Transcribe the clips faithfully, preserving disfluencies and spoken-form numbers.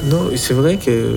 Non, c'est vrai que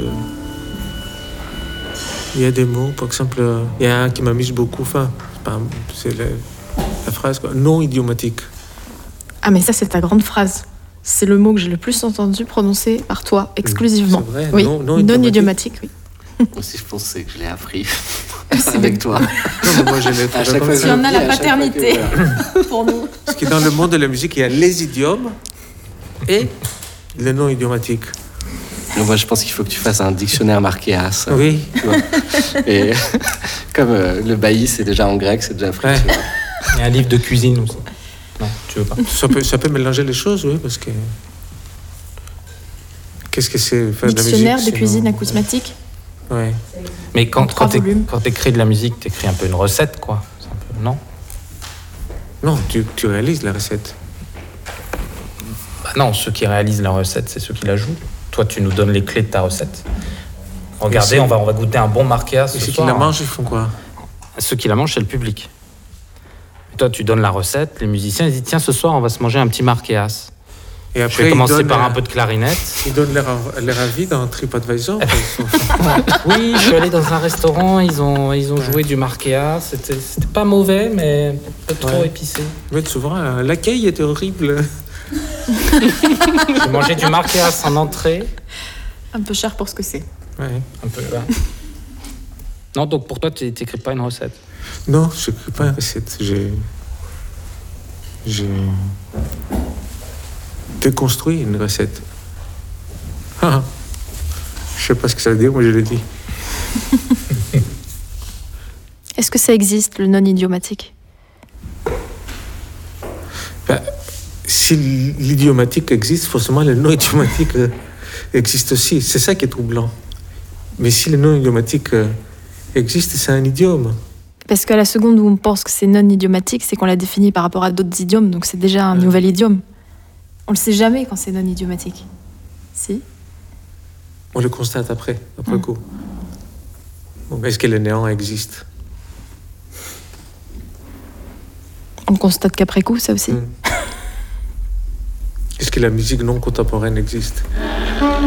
il y a des mots, par exemple, il y a un qui m'amuse beaucoup, enfin, c'est, pas, c'est la, la phrase, quoi, non idiomatique. Ah, mais ça, c'est ta grande phrase. C'est le mot que j'ai le plus entendu prononcer par toi, exclusivement. C'est vrai, oui, non, non, non idiomatique. idiomatique, oui. Moi aussi, je pense que je l'ai appris avec toi. Non, mais moi, je l'ai À chaque fois que Tu en as je la le dis, à chaque fois paternité que, voilà. pour nous. Parce que dans le monde de la musique, il y a les idiomes et le non idiomatique. Donc, moi, je pense qu'il faut que tu fasses un dictionnaire marqué as. Oui. Tu vois. Et comme euh, le bailli, c'est déjà en grec, c'est déjà pris. Ouais. Tu vois. Il y a un livre de cuisine aussi. Non, tu veux pas? Ça peut, ça peut mélanger les choses, oui, parce que... Qu'est-ce que c'est faire de la musique Dictionnaire de sinon... cuisine acousmatique. Ouais. Mais quand, En trois quand t'éc- volumes. quand t'écris de la musique, t'écris un peu une recette, quoi. C'est un peu... Non Non, tu, tu réalises la recette. Bah non, ceux qui réalisent la recette, c'est ceux qui la jouent. Toi, tu nous donnes les clés de ta recette. Regardez, c'est- on va, on va goûter un bon marquéas ce Et ceux qui soir. la mangent, ils font quoi? Ceux qui la mangent, c'est le public. Et toi, tu donnes la recette, les musiciens, ils disent tiens, ce soir, on va se manger un petit marquéas. Et Je après, vais ils commencer donnent, par un euh, peu de clarinette. Ils donnent leur, leur avis dans TripAdvisor. Oui, je suis allé dans un restaurant, ils ont, ils ont joué du marquéas. C'était, c'était pas mauvais, mais un peu trop Ouais. épicé. Mais souvent, euh, l'accueil était horrible. J'ai mangé du marquéas en entrée. Un peu cher pour ce que c'est. Ouais. Un peu, là. Non, donc pour toi, tu n'écris pas une recette. Non, je n'écris pas une recette. J'ai... J'ai... déconstruit une recette. Ah, je sais pas ce que ça veut dire, moi je l'ai dit. Est-ce que ça existe, le non idiomatique? Ben, si l'idiomatique existe, forcément le non idiomatique euh, existe aussi. C'est ça qui est troublant. Mais si le non idiomatique euh, existe, c'est un idiome. Parce qu'à la seconde où on pense que c'est non idiomatique, c'est qu'on l'a défini par rapport à d'autres idiomes, donc c'est déjà un Ouais. nouvel idiome. On le sait jamais quand c'est non idiomatique. Si? On le constate après, après Mm. coup. Bon, est-ce que le néant existe? On le constate qu'après coup, ça aussi. Mm. Est-ce que la musique non contemporaine existe?